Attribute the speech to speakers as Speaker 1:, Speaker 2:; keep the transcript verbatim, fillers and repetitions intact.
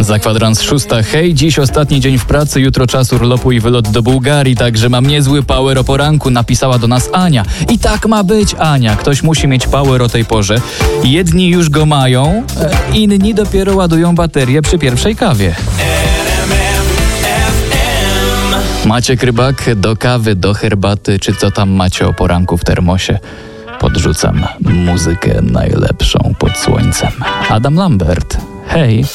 Speaker 1: Za kwadrans szósta. Hej, dziś ostatni dzień w pracy, jutro czas urlopu i wylot do Bułgarii, także mam niezły power o poranku, napisała do nas Ania. I tak ma być, Ania. Ktoś musi mieć power o tej porze. Jedni już go mają, inni dopiero ładują baterię przy pierwszej kawie. Maciek Rybak, do kawy, do herbaty, czy co tam macie o poranku w termosie? Podrzucam muzykę najlepszą pod słońcem. Adam Lambert, hej!